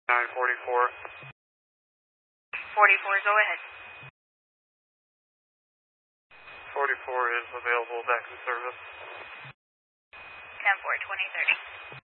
944. 44, go ahead. 44 is available back in service. 10-4, 2030.